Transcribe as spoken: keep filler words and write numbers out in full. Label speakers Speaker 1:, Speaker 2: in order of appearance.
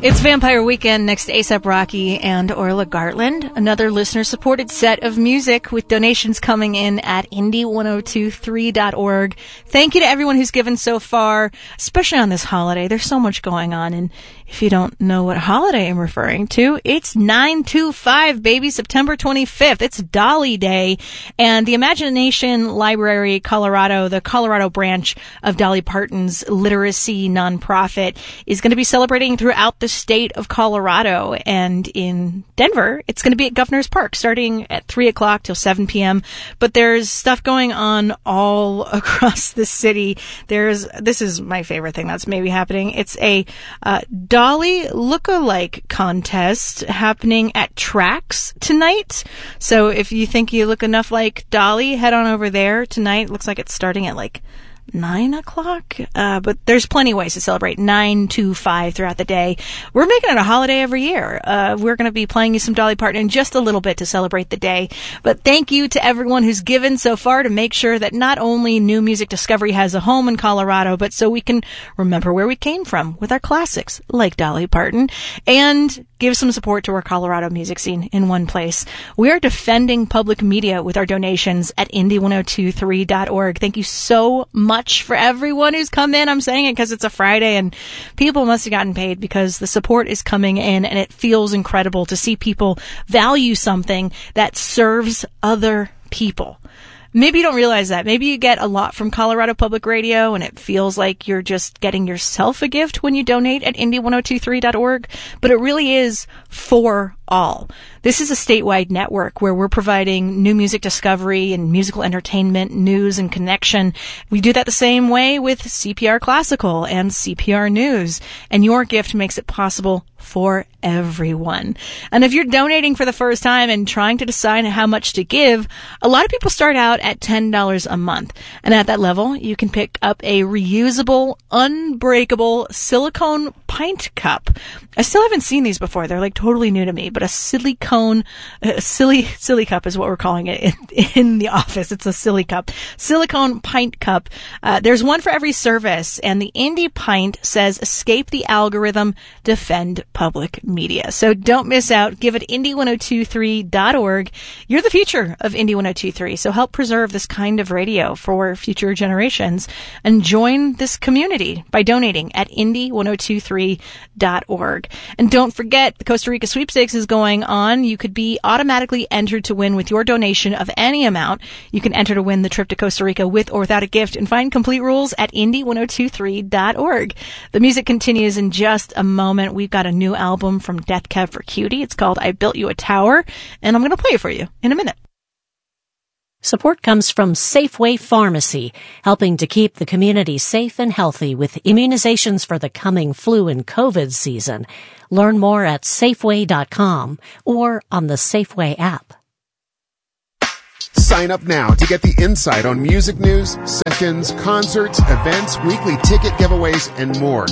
Speaker 1: It's Vampire Weekend next to A$AP Rocky and Orla Gartland. Another listener-supported set of music with donations coming in at indie ten twenty-three dot org. Thank you to everyone who's given so far, especially on this holiday. There's so much going on, and if you don't know what holiday I'm referring to, it's nine two five, baby, September twenty-fifth. It's Dolly Day, and the Imagination Library Colorado, the Colorado branch of Dolly Parton's literacy nonprofit, is going to be celebrating throughout the state of Colorado, and in Denver, it's going to be at Governor's Park starting at three o'clock till seven p.m. But there's stuff going on all across the city. There's, this is my favorite thing that's maybe happening. It's a uh, Dolly look-alike contest happening at Trax tonight. So if you think you look enough like Dolly, head on over there tonight. It looks like it's starting at like nine o'clock, uh, but there's plenty of ways to celebrate nine to five throughout the day. We're making it a holiday every year. Uh, we're going to be playing you some Dolly Parton in just a little bit to celebrate the day. But thank you to everyone who's given so far to make sure that not only New Music Discovery has a home in Colorado, but so we can remember where we came from with our classics like Dolly Parton and give some support to our Colorado music scene in one place. We are defending public media with our donations at indie ten twenty-three dot org. Thank you so much for everyone who's come in. I'm saying it because it's a Friday and people must have gotten paid because the support is coming in, and it feels incredible to see people value something that serves other people. Maybe you don't realize that. Maybe you get a lot from Colorado Public Radio and it feels like you're just getting yourself a gift when you donate at indie ten twenty-three dot org, but it really is for all. This is a statewide network where we're providing new music discovery and musical entertainment, news, and connection. We do that the same way with C P R Classical and C P R News, and your gift makes it possible for everyone. And if you're donating for the first time and trying to decide how much to give, a lot of people start out at ten dollars a month. And at that level, you can pick up a reusable, unbreakable silicone pint cup. I still haven't seen these before. They're like totally new to me, but a silicone, a silly, silly cup is what we're calling it in, in the office. It's a silly cup. Silicone pint cup. Uh, there's one for every service, and the Indie Pint says escape the algorithm, defend public media. So don't miss out. Give it indie ten twenty-three dot org. You're the future of Indie ten twenty-three, so help preserve this kind of radio for future generations and join this community by donating at indie ten twenty-three dot org. And don't forget, the Costa Rica sweepstakes is going on. You could be automatically entered to win with your donation of any amount. You can enter to win the trip to Costa Rica with or without a gift, and find complete rules at indie ten twenty-three dot org. The music continues in just a moment. We've got a new album from Death Cab for Cutie. It's called I Built You a Tower, and I'm going to play it for you in a minute.
Speaker 2: Support comes from Safeway Pharmacy, helping to keep the community safe and healthy with immunizations for the coming flu and COVID season. Learn more at Safeway dot com or on the Safeway app.
Speaker 3: Sign up now to get the insight on music news, sessions, concerts, events, weekly ticket giveaways, and more.